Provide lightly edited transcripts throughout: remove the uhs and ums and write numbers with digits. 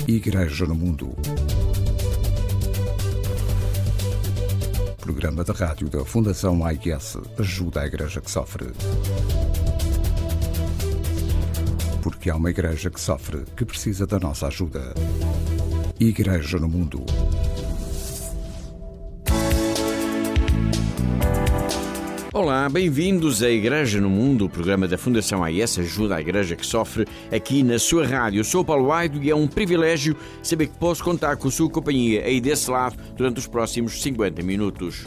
Igreja no Mundo. Programa da rádio da Fundação AIS ajuda a Igreja que sofre. Porque há uma Igreja que sofre, que precisa da nossa ajuda. Igreja no Mundo. Olá, bem-vindos à Igreja no Mundo, o programa da Fundação AIS ajuda a Igreja que sofre aqui na sua rádio. Eu sou o Paulo Aido e é um privilégio saber que posso contar com a sua companhia aí desse lado durante os próximos 50 minutos.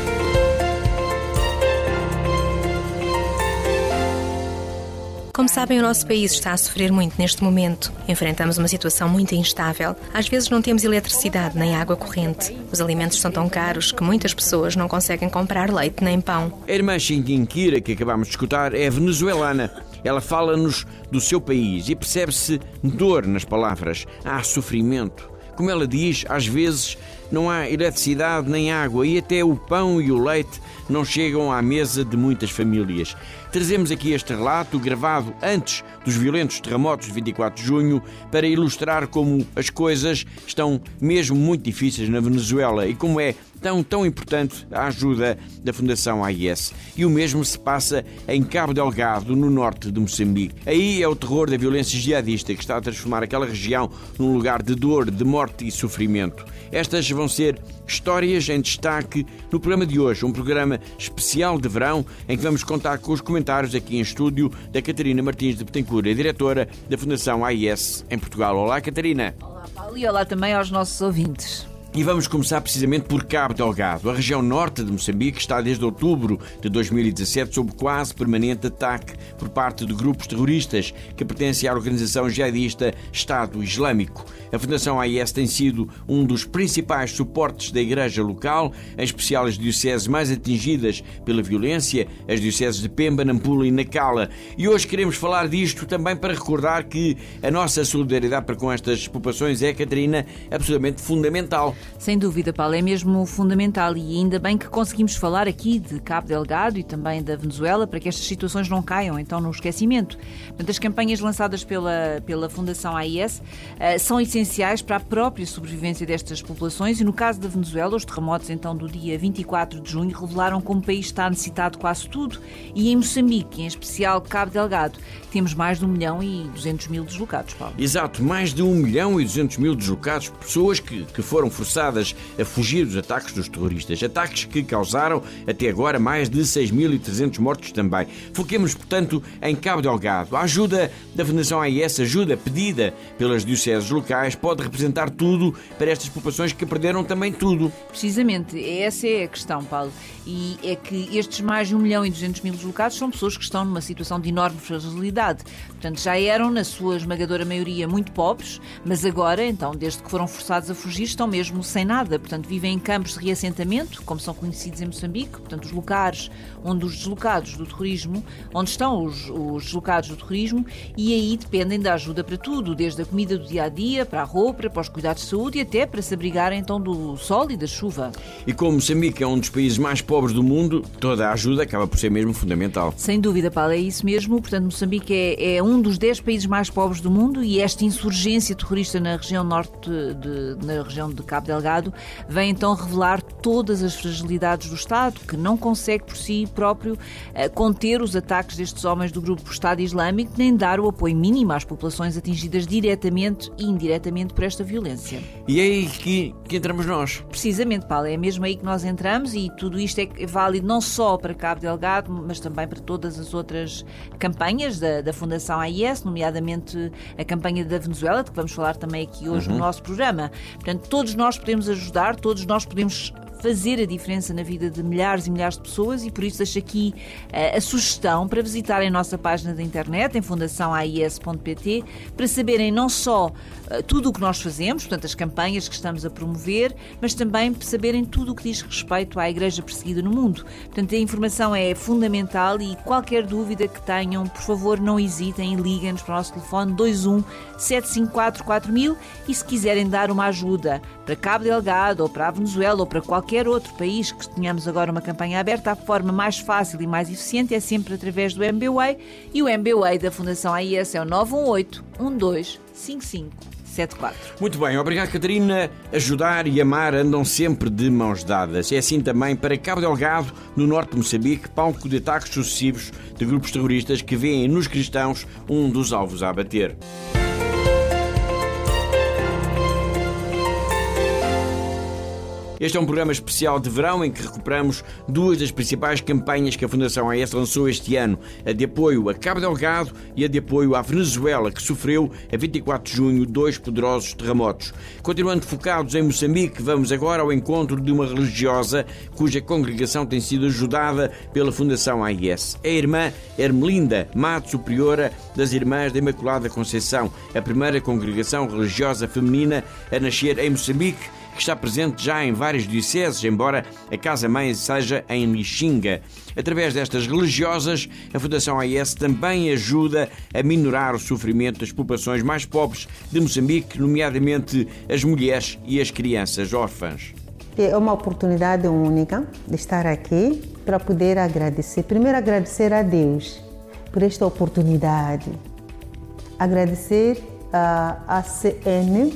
Como sabem, o nosso país está a sofrer muito neste momento. Enfrentamos uma situação muito instável. Às vezes não temos eletricidade nem água corrente. Os alimentos são tão caros que muitas pessoas não conseguem comprar leite nem pão. A irmã Xinquinquira, que acabámos de escutar, é venezuelana. Ela fala-nos do seu país e percebe-se dor nas palavras. Há sofrimento. Como ela diz, às vezes não há eletricidade nem água e até o pão e o leite não chegam à mesa de muitas famílias. Trazemos aqui este relato, gravado antes dos violentos terremotos de 24 de junho, para ilustrar como as coisas estão mesmo muito difíceis na Venezuela e como é tão importante a ajuda da Fundação AIS. E o mesmo se passa em Cabo Delgado, no norte de Moçambique. Aí é o terror da violência jihadista que está a transformar aquela região num lugar de dor, de morte e sofrimento. Estas vão ser histórias em destaque no programa de hoje, um programa especial de verão em que vamos contar com os comentários aqui em estúdio da Catarina Martins de Betancourt, a diretora da Fundação AIS em Portugal. Olá, Catarina. Olá, Paulo, e olá também aos nossos ouvintes. E vamos começar precisamente por Cabo Delgado. A região norte de Moçambique está desde outubro de 2017 sob quase permanente ataque por parte de grupos terroristas que pertencem à organização jihadista Estado Islâmico. A Fundação AIS tem sido um dos principais suportes da igreja local, em especial as dioceses mais atingidas pela violência, as dioceses de Pemba, Nampula e Nacala. E hoje queremos falar disto também para recordar que a nossa solidariedade para com estas populações é, Catarina, absolutamente fundamental. Sem dúvida, Paulo, é mesmo fundamental e ainda bem que conseguimos falar aqui de Cabo Delgado e também da Venezuela para que estas situações não caiam então no esquecimento. Portanto, as campanhas lançadas pela Fundação AIS são essenciais para a própria sobrevivência destas populações e no caso da Venezuela, os terremotos então do dia 24 de junho revelaram como o país está necessitado de quase tudo e em Moçambique, em especial Cabo Delgado, temos mais de 1.200.000 deslocados, Paulo. Exato, mais de 1.200.000 deslocados, pessoas que foram forçadas a fugir dos ataques dos terroristas, ataques que causaram até agora mais de 6.300 mortos também. Foquemos, portanto, em Cabo Delgado. A ajuda da Fundação AIS, ajuda pedida pelas dioceses locais, pode representar tudo para estas populações que perderam também tudo. Precisamente, essa é a questão, Paulo. E é que estes mais de 1.200.000 deslocados são pessoas que estão numa situação de enorme fragilidade. Portanto, já eram, na sua esmagadora maioria, muito pobres, mas agora, então, desde que foram forçados a fugir, estão mesmo sem nada. Portanto, vivem em campos de reassentamento, como são conhecidos em Moçambique, portanto, os lugares onde os deslocados do terrorismo, onde estão os deslocados do terrorismo, e aí dependem da ajuda para tudo, desde a comida do dia-a-dia, para a roupa, para os cuidados de saúde e até para se abrigarem, então, do sol e da chuva. E como Moçambique é um dos países mais pobres do mundo, toda a ajuda acaba por ser mesmo fundamental. Sem dúvida, Paulo, é isso mesmo. Portanto, Moçambique é um dos 10 países mais pobres do mundo e esta insurgência terrorista na região norte, na região de Cabo Delgado, vem então revelar todas as fragilidades do Estado, que não consegue por si próprio conter os ataques destes homens do grupo Estado Islâmico, nem dar o apoio mínimo às populações atingidas diretamente e indiretamente por esta violência. E é aí que entramos nós. Precisamente, Paulo, é mesmo aí que nós entramos e tudo isto é válido não só para Cabo Delgado, mas também para todas as outras campanhas da Fundação AIS, nomeadamente a campanha da Venezuela, de que vamos falar também aqui hoje no nosso programa. Portanto, todos nós podemos ajudar, todos nós podemos fazer a diferença na vida de milhares e milhares de pessoas e por isso deixo aqui a sugestão para visitarem a nossa página da internet em fundaçãoais.pt para saberem não só tudo o que nós fazemos, portanto as campanhas que estamos a promover, mas também para saberem tudo o que diz respeito à Igreja perseguida no mundo. Portanto, a informação é fundamental e qualquer dúvida que tenham, por favor, não hesitem e liguem-nos para o nosso telefone 21 754 4000 e se quiserem dar uma ajuda para Cabo Delgado ou para a Venezuela ou para qualquer qualquer outro país que tenhamos agora uma campanha aberta, a forma mais fácil e mais eficiente é sempre através do MBWay, e o MBWay da Fundação AIS é o 918-125574. Muito bem, obrigado, Catarina. Ajudar e amar andam sempre de mãos dadas. É assim também para Cabo Delgado, no norte de Moçambique, palco de ataques sucessivos de grupos terroristas que veem nos cristãos um dos alvos a abater. Este é um programa especial de verão em que recuperamos duas das principais campanhas que a Fundação AIS lançou este ano, a de apoio a Cabo Delgado e a de apoio à Venezuela, que sofreu, a 24 de junho, 2 poderosos terremotos. Continuando focados em Moçambique, vamos agora ao encontro de uma religiosa cuja congregação tem sido ajudada pela Fundação AIS. É a irmã Ermelinda Mato, superiora das Irmãs da Imaculada Conceição, a primeira congregação religiosa feminina a nascer em Moçambique, que está presente já em várias dioceses, embora a casa-mãe seja em Lixinga. Através destas religiosas, a Fundação AIS também ajuda a minorar o sofrimento das populações mais pobres de Moçambique, nomeadamente as mulheres e as crianças órfãs. É uma oportunidade única de estar aqui para poder agradecer. Primeiro, agradecer a Deus por esta oportunidade. Agradecer a ACN,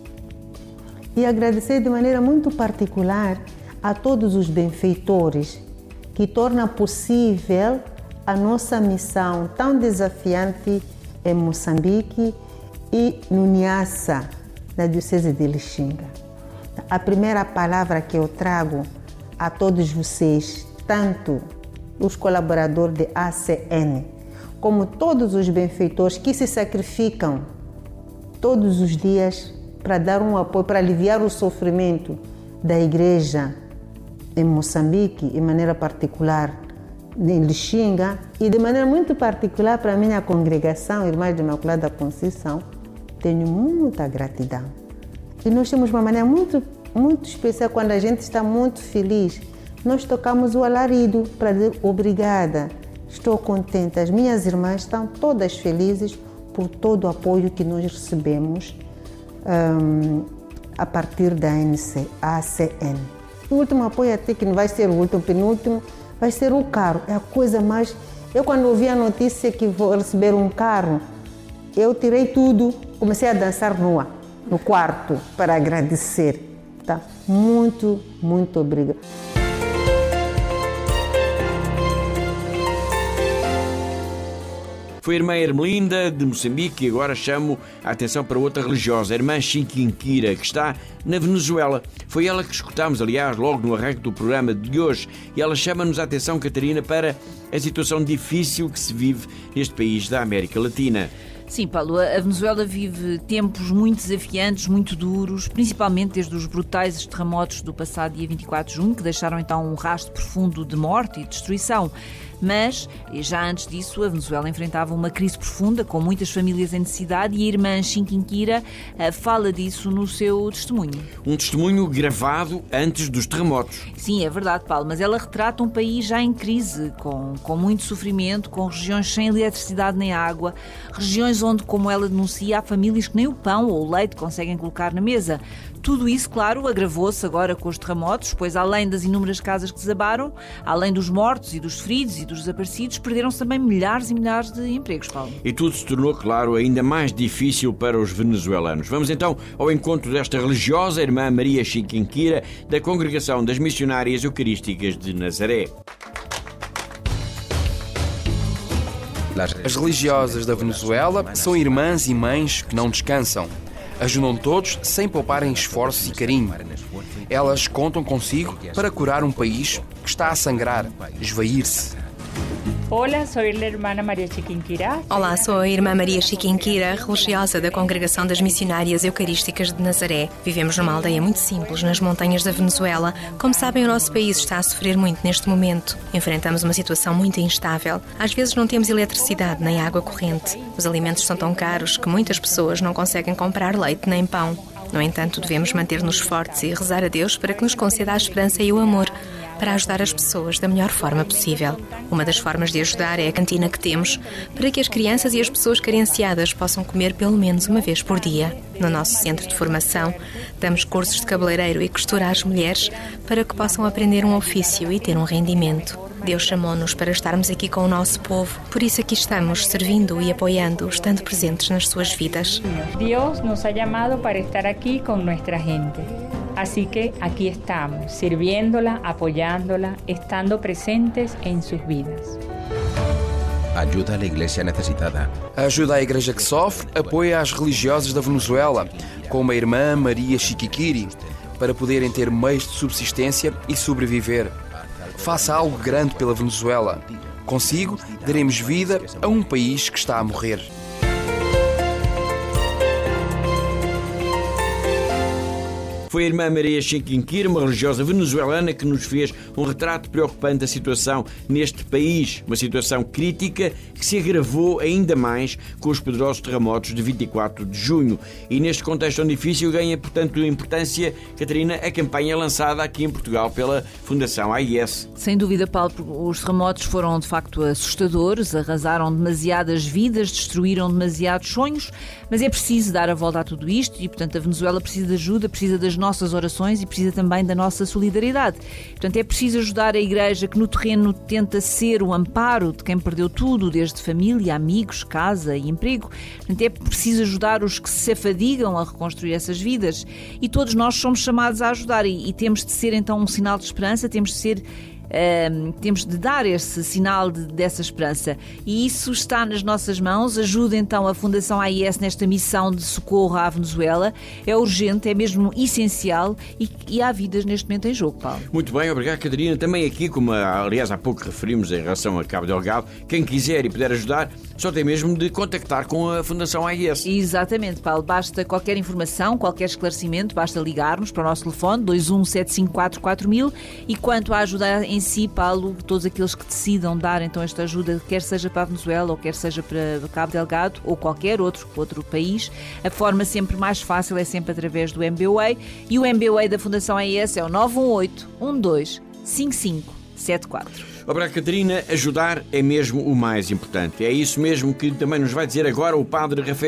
e agradecer de maneira muito particular a todos os benfeitores que tornam possível a nossa missão tão desafiante em Moçambique e no Niassa, na Diocese de Lixinga. A primeira palavra que eu trago a todos vocês, tanto os colaboradores de ACN, como todos os benfeitores que se sacrificam todos os dias para dar um apoio, para aliviar o sofrimento da igreja em Moçambique, de maneira particular em Lixinga, e de maneira muito particular para a minha congregação, Irmãs da Imaculada Conceição, tenho muita gratidão. E nós temos uma maneira muito especial, quando a gente está muito feliz, nós tocamos o alarido para dizer obrigada, estou contente. As minhas irmãs estão todas felizes por todo o apoio que nós recebemos a partir da ACN. O último apoio, até que não vai ser o último, penúltimo, vai ser o carro. É a coisa mais... Eu, quando ouvi a notícia que vou receber um carro, eu tirei tudo, comecei a dançar nua, no quarto, para agradecer. Tá? Muito, muito obrigada. Foi a irmã Ermelinda, de Moçambique, e agora chamo a atenção para outra religiosa, a irmã Chiquinquira, que está na Venezuela. Foi ela que escutámos, aliás, logo no arranque do programa de hoje, e ela chama-nos a atenção, Catarina, para a situação difícil que se vive neste país da América Latina. Sim, Paulo, a Venezuela vive tempos muito desafiantes, muito duros, principalmente desde os brutais terremotos do passado dia 24 de junho, que deixaram então um rastro profundo de morte e destruição. Mas, já antes disso, a Venezuela enfrentava uma crise profunda, com muitas famílias em necessidade, e a irmã Chiquinquira fala disso no seu testemunho. Um testemunho gravado antes dos terremotos. Sim, é verdade, Paulo, mas ela retrata um país já em crise, com muito sofrimento, com regiões sem eletricidade nem água, regiões onde, como ela denuncia, há famílias que nem o pão ou o leite conseguem colocar na mesa. Tudo isso, claro, agravou-se agora com os terremotos, pois além das inúmeras casas que desabaram, além dos mortos e dos feridos e dos desaparecidos, perderam-se também milhares e milhares de empregos, Paulo. E tudo se tornou, claro, ainda mais difícil para os venezuelanos. Vamos então ao encontro desta religiosa irmã Maria Chiquinquira, da Congregação das Missionárias Eucarísticas de Nazaré. As religiosas da Venezuela são irmãs e mães que não descansam. Ajudam todos sem pouparem esforços e carinho. Elas contam consigo para curar um país que está a sangrar, esvair-se. Olá, sou a irmã Maria Chiquinquira. Olá, sou a irmã Maria Chiquinquira, religiosa da Congregação das Missionárias Eucarísticas de Nazaré. Vivemos numa aldeia muito simples, nas montanhas da Venezuela. Como sabem, o nosso país está a sofrer muito neste momento. Enfrentamos uma situação muito instável. Às vezes não temos eletricidade nem água corrente. Os alimentos são tão caros que muitas pessoas não conseguem comprar leite nem pão. No entanto, devemos manter-nos fortes e rezar a Deus para que nos conceda a esperança e o amor. para ajudar as pessoas da melhor forma possível. Uma das formas de ajudar é a cantina que temos, para que as crianças e as pessoas carenciadas possam comer pelo menos uma vez por dia. No nosso centro de formação, damos cursos de cabeleireiro e costura às mulheres para que possam aprender um ofício e ter um rendimento. Deus chamou-nos para estarmos aqui com o nosso povo, por isso aqui estamos, servindo e apoiando, estando presentes nas suas vidas. Dios nos ha llamado para estar aquí con nuestra gente. Así que aquí estamos, sirviéndola, apoyándola, estando presentes en sus vidas. Ayuda a la iglesia necesitada. Ajuda a igreja que sofre, apoia as religiosas da Venezuela, como a irmã Maria Chiquiquiri, para poderem ter meios de subsistência e sobreviver. Faça algo grande pela Venezuela. Consigo, daremos vida a um país que está a morrer. Foi a irmã Maria Chiquinquira, uma religiosa venezuelana, que nos fez um retrato preocupante da situação neste país. Uma situação crítica que se agravou ainda mais com os poderosos terremotos de 24 de junho. E neste contexto tão difícil ganha, portanto, importância, Catarina, a campanha lançada aqui em Portugal pela Fundação AIS. Sem dúvida, Paulo, os terremotos foram de facto assustadores, arrasaram demasiadas vidas, destruíram demasiados sonhos, mas é preciso dar a volta a tudo isto e, portanto, a Venezuela precisa de ajuda, precisa das nossas orações e precisa também da nossa solidariedade. Portanto, é preciso ajudar a Igreja que no terreno tenta ser o amparo de quem perdeu tudo, desde família, amigos, casa e emprego. Portanto, é preciso ajudar os que se afadigam a reconstruir essas vidas. E todos nós somos chamados a ajudar e temos de ser então um sinal de esperança, temos de dar esse sinal dessa esperança. E isso está nas nossas mãos. Ajuda então a Fundação AIS nesta missão de socorro à Venezuela. É urgente, é mesmo essencial e há vidas neste momento em jogo, Paulo. Muito bem, obrigado, Catarina. Também aqui, como aliás há pouco referimos em relação a Cabo Delgado, quem quiser e puder ajudar, só tem mesmo de contactar com a Fundação AIS. Exatamente, Paulo. Basta qualquer informação, qualquer esclarecimento, basta ligar-nos para o nosso telefone 217544000 e quanto à ajuda em si, Paulo, todos aqueles que decidam dar então esta ajuda, quer seja para a Venezuela ou quer seja para Cabo Delgado ou qualquer outro país, a forma sempre mais fácil é sempre através do MBWay e o MBWay da Fundação AIS é o 918-12-5574. Obrigado, Catarina. Ajudar é mesmo o mais importante. É isso mesmo que também nos vai dizer agora o Padre Rafael